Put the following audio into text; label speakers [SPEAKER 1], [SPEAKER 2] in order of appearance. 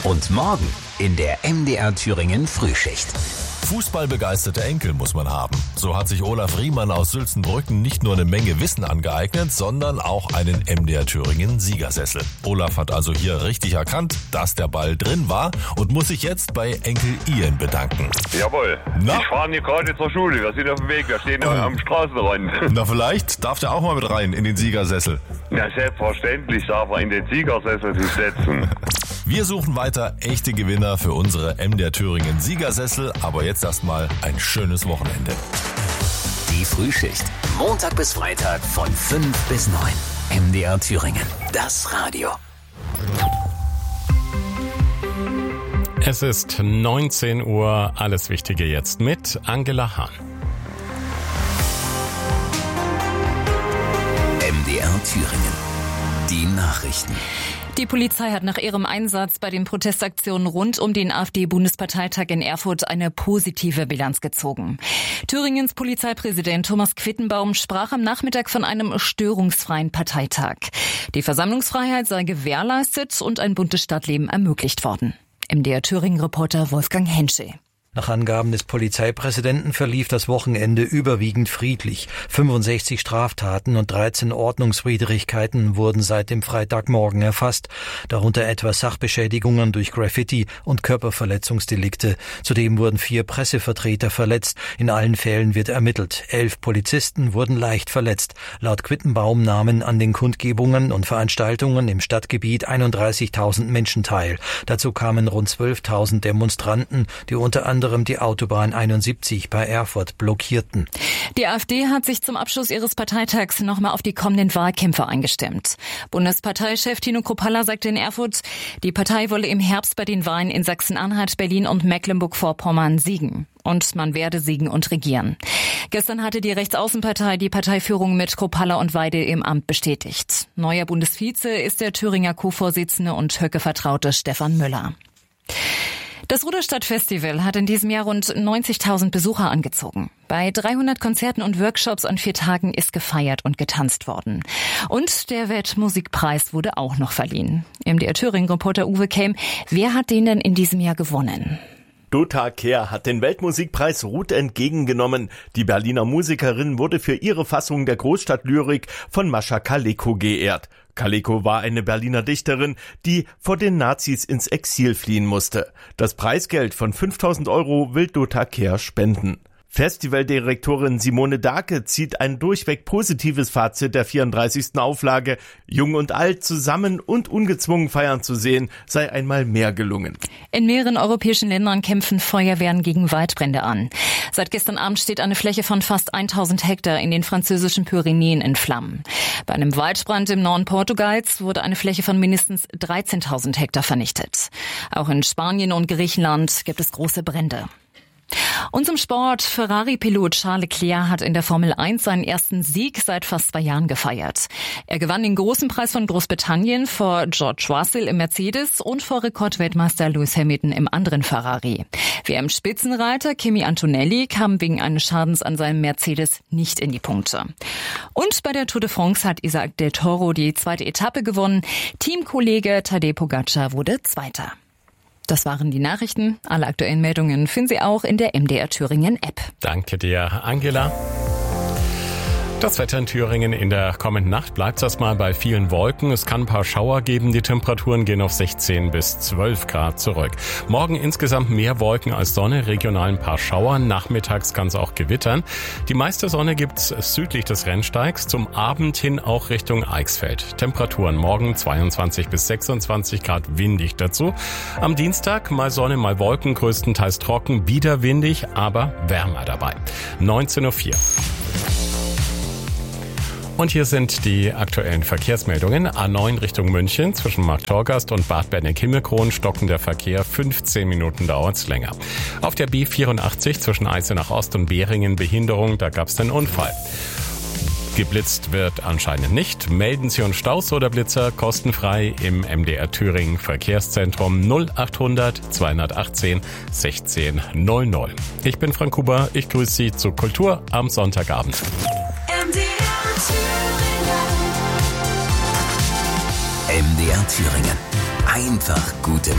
[SPEAKER 1] Und morgen in der MDR Thüringen Frühschicht.
[SPEAKER 2] Fußballbegeisterte Enkel muss man haben. So hat sich Olaf Riemann aus Sülzenbrücken nicht nur eine Menge Wissen angeeignet, sondern auch einen MDR Thüringen Siegersessel. Olaf hat also hier richtig erkannt, dass der Ball drin war und muss sich jetzt bei Enkel Ian bedanken.
[SPEAKER 3] Jawohl.
[SPEAKER 2] Na?
[SPEAKER 3] Ich fahre hier gerade zur Schule. Wir sind auf dem Weg. Wir stehen am Straßenrand.
[SPEAKER 2] Na, vielleicht darf der auch mal mit rein in den Siegersessel.
[SPEAKER 3] Na, selbstverständlich darf er in den Siegersessel sich setzen.
[SPEAKER 2] Wir suchen weiter echte Gewinner für unsere MDR Thüringen Siegersessel, aber jetzt erstmal ein schönes Wochenende.
[SPEAKER 1] Die Frühschicht. Montag bis Freitag von 5 bis 9. MDR Thüringen. Das Radio.
[SPEAKER 4] Es ist 19 Uhr. Alles Wichtige jetzt mit Angela Hahn.
[SPEAKER 1] MDR Thüringen. Die Nachrichten.
[SPEAKER 5] Die Polizei hat nach ihrem Einsatz bei den Protestaktionen rund um den AfD-Bundesparteitag in Erfurt eine positive Bilanz gezogen. Thüringens Polizeipräsident Thomas Quittenbaum sprach am Nachmittag von einem störungsfreien Parteitag. Die Versammlungsfreiheit sei gewährleistet und ein buntes Stadtleben ermöglicht worden. MDR Thüringen-Reporter Wolfgang Henschel.
[SPEAKER 6] Nach Angaben des Polizeipräsidenten verlief das Wochenende überwiegend friedlich. 65 Straftaten und 13 Ordnungswidrigkeiten wurden seit dem Freitagmorgen erfasst, darunter etwa Sachbeschädigungen durch Graffiti und Körperverletzungsdelikte. Zudem wurden 4 Pressevertreter verletzt. In allen Fällen wird ermittelt. 11 Polizisten wurden leicht verletzt. Laut Quittenbaum nahmen an den Kundgebungen und Veranstaltungen im Stadtgebiet 31.000 Menschen teil. Dazu kamen rund 12.000 Demonstranten, die unter anderem die Autobahn 71 bei Erfurt blockierten.
[SPEAKER 5] Die AfD hat sich zum Abschluss ihres Parteitags nochmal auf die kommenden Wahlkämpfe eingestimmt. Bundesparteichef Tino Kruppalla sagte in Erfurt, die Partei wolle im Herbst bei den Wahlen in Sachsen-Anhalt, Berlin und Mecklenburg-Vorpommern siegen. Und man werde siegen und regieren. Gestern hatte die Rechtsaußenpartei die Parteiführung mit Kruppalla und Weidel im Amt bestätigt. Neuer Bundesvize ist der Thüringer Co-Vorsitzende und Höcke-Vertraute Stefan Müller. Das Ruderstadt-Festival hat in diesem Jahr rund 90.000 Besucher angezogen. Bei 300 Konzerten und Workshops an 4 Tagen ist gefeiert und getanzt worden. Und der Weltmusikpreis wurde auch noch verliehen. MDR Thüringen-Reporter Uwe Kelm, wer hat den denn in diesem Jahr gewonnen?
[SPEAKER 7] Dota Kehr hat den Weltmusikpreis Ruth entgegengenommen. Die Berliner Musikerin wurde für ihre Fassung der Großstadtlyrik von Mascha Kaleko geehrt. Kaleko war eine Berliner Dichterin, die vor den Nazis ins Exil fliehen musste. Das Preisgeld von 5.000 € will Dota Kehr spenden. Festivaldirektorin Simone Dahlke zieht ein durchweg positives Fazit der 34. Auflage. Jung und alt zusammen und ungezwungen feiern zu sehen, sei einmal mehr gelungen.
[SPEAKER 5] In mehreren europäischen Ländern kämpfen Feuerwehren gegen Waldbrände an. Seit gestern Abend steht eine Fläche von fast 1.000 Hektar in den französischen Pyrenäen in Flammen. Bei einem Waldbrand im Norden Portugals wurde eine Fläche von mindestens 13.000 Hektar vernichtet. Auch in Spanien und Griechenland gibt es große Brände. Und zum Sport. Ferrari-Pilot Charles Leclerc hat in der Formel 1 seinen ersten Sieg seit fast 2 Jahren gefeiert. Er gewann den großen Preis von Großbritannien vor George Russell im Mercedes und vor Rekordweltmeister Lewis Hamilton im anderen Ferrari. WM-Spitzenreiter Kimi Antonelli kam wegen eines Schadens an seinem Mercedes nicht in die Punkte. Und bei der Tour de France hat Isaac del Toro die 2. Etappe gewonnen. Teamkollege Tadej Pogacar wurde Zweiter. Das waren die Nachrichten. Alle aktuellen Meldungen finden Sie auch in der MDR Thüringen App.
[SPEAKER 4] Danke dir, Angela. Das Wetter in Thüringen in der kommenden Nacht bleibt erstmal bei vielen Wolken. Es kann ein paar Schauer geben. Die Temperaturen gehen auf 16 bis 12 Grad zurück. Morgen insgesamt mehr Wolken als Sonne, regional ein paar Schauer. Nachmittags kann es auch gewittern. Die meiste Sonne gibt's südlich des Rennsteigs, zum Abend hin auch Richtung Eichsfeld. Temperaturen morgen 22 bis 26 Grad, windig dazu. Am Dienstag mal Sonne, mal Wolken, größtenteils trocken, wieder windig, aber wärmer dabei. 19:04 Uhr. Und hier sind die aktuellen Verkehrsmeldungen. A9 Richtung München zwischen Marktorgast und Bad Berneck-Himmelkron stockender Verkehr. 15 Minuten dauert's länger. Auf der B84 zwischen Eisenach Ost und Behringen Behinderung, da gab's den Unfall. Geblitzt wird anscheinend nicht. Melden Sie uns Staus oder Blitzer kostenfrei im MDR Thüringen Verkehrszentrum 0800 218 1600. Ich bin Frank Huber, ich grüße Sie zur Kultur am Sonntagabend.
[SPEAKER 1] MDR Thüringen. Einfach gute